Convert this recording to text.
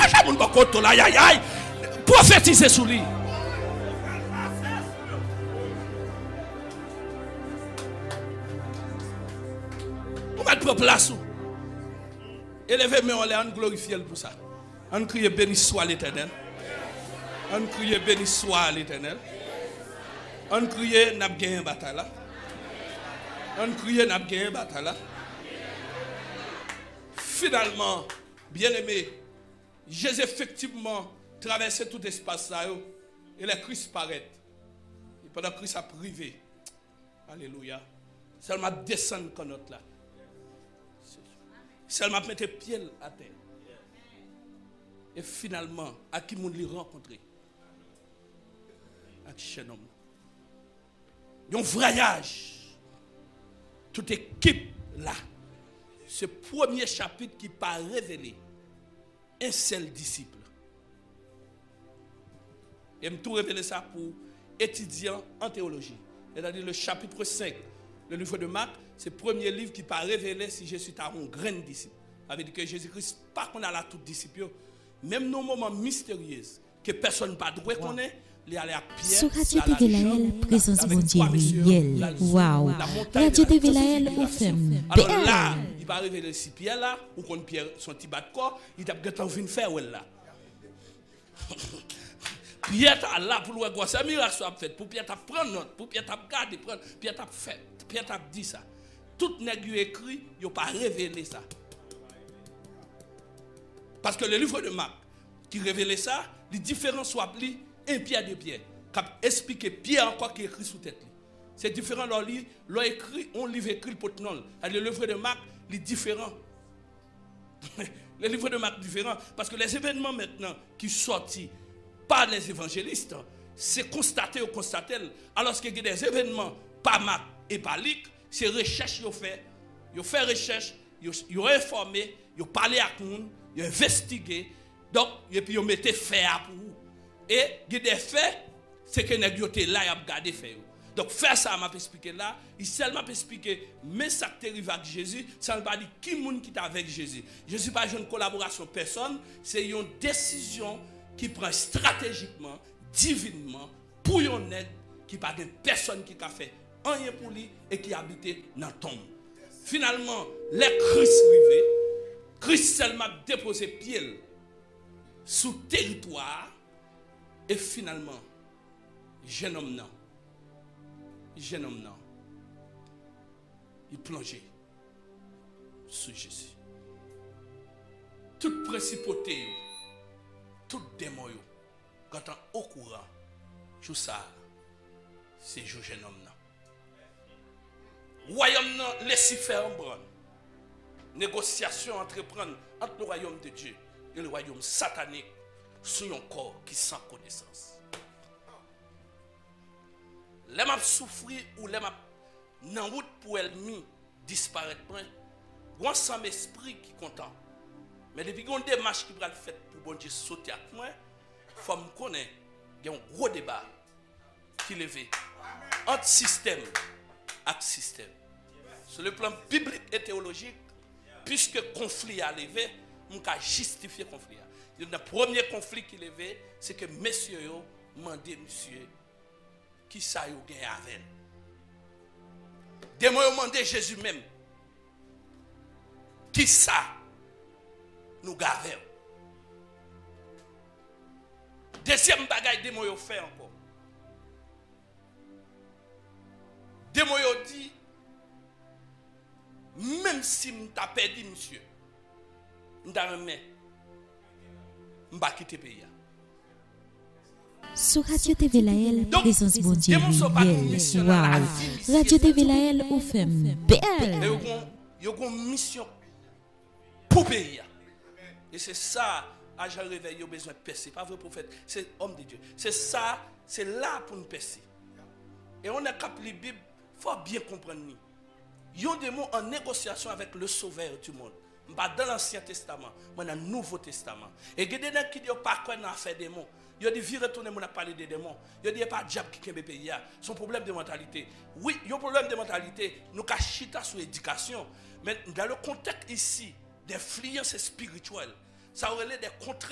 chacha moun ba koto la aïe aïe. Prophétiser sur lui. On va prendre place. Élevez mais on les glorifier pour ça. On crie béni soit l'Éternel. On crie béni soit l'Éternel. On crie n'a gagné une bataille là. On crie n'a gagné une bataille là. Finalement, bien-aimé, Jésus effectivement traversé tout espace là et le Christ paraît. Et pendant que Christ a privé. Alléluia. Seulement descendre comme notre là. Seulement mettre pied à terre. Et finalement, à qui moun li rencontré? Avec jeune homme. Un voyage. Toute équipe là. Ce premier chapitre qui pas révélé un seul disciple. Et je tout révéler ça pour étudiants en théologie. C'est-à-dire le chapitre 5, le livre de Marc, c'est le premier livre qui pas révélé si Jésus est un grand disciple. Ça veut dire que Jésus-Christ, pas qu'on a là tout disciple, même dans moments mystérieux que personne pas doit connaître, il allait à Pierre. Sur Radio de Velaël, présence bon Dieu, Riel. Waouh. Radio de Velaël, au FM. Alors là, il va révéler si Pierre là, ou qu'on Pierre son petit bas de corps, il t'a peut-être envie de faire là. Pierre t'a là pour le voir, c'est miracle soit fait. Pour Pierre t'a prendre note, pour Pierre t'a garder, Pierre t'a fait, Pierre t'a dit ça. Tout nèg écrit, il pas révélé ça. Parce que le livre de Marc qui révélait ça, les différents soit appelés un Pierre de Pierre, qui explique Pierre encore qui écrit sous tête. C'est différent leur livre, leur écrit, on livre écrit pour non. Le livre de Marc, les différents. Le livre de Marc différent parce que les événements maintenant qui sortent par les évangélistes, c'est constaté ou constaté. Alors qu'il y a des événements par Marc et par Luc, c'est recherche qu'ils fait. Ils fait recherche, ils ont informé, ils ont parlé à tout le monde, ils ont investigué. Donc, et puis ils ont mis fait pour vous. Et il y a des faits, c'est que nous sommes là et nous regardé les faits. Donc, faire ça, je vais expliquer là. Il seulement expliquer, mais ça qui arrive avec Jésus, ça ne veut pas dire qui est avec Jésus. Je ne suis pas une collaboration personne, c'est une décision qui prend stratégiquement, divinement, pour une aide, qui n'a pas de personne qui a fait rien pour lui et qui habitait dans la tombe. Finalement, les Christ arrivé, Christ seulement déposé pied sous territoire et finalement, jeune homme non. Il plongeait sous Jésus. Toute principauté, tout démon, quand on est au courant, tout ça, c'est jeune homme. Royaume non, laissez faire un bran. Négociation entreprendre entre le royaume de Dieu et le royaume satanique sur un corps qui sans connaissance. Les m'a souffrir ou les m'a dans route pour ennemi disparaître point. Bon sans esprit qui content. Mais depuis qu'on démarche qui va le faire pour bon Dieu sauter avec moi, faut me connaître, il y a un gros débat qui levé entre système et système. Sur le plan biblique et théologique, puisque conflit a levé, on peut justifier conflit. Le premier conflit qui levé, c'est que messieurs ont demandé monsieur qui ça yo gen avec. Des mots demandé Jésus même. Qui ça nous gave. Deuxième bagaille des mots yo fait encore. Des mots yo dit même si m'ta perdu monsieur, m'ta remet m'pa quitter pays. Sur Radio TV Laël, présence bon Dieu, Riel. Waouh. Radio TV Laël, au FM. Belle. Il y a une mission pour pays. Et c'est ça, à Jean Réveil, il y a besoin de percer. Pas vrai prophète, c'est homme de Dieu. C'est ça, c'est là pour nous percer. Et on a capté la Bible, il faut bien comprendre. Il y a des mots en négociation avec le Sauveur du monde. Pas dans l'Ancien Testament, mais dans le Nouveau Testament. Et il y a des gens qui disent pas quoi n'a fait des mots. Il y a des vies retournées, on a parlé des démons. Il y a des pas de diable qui est pays. Son problème de mentalité. Oui, il y a un problème de mentalité. Nous cachons sur l'éducation. Mais dans le contexte ici, d'influence spirituelle, ça aurait des contrats.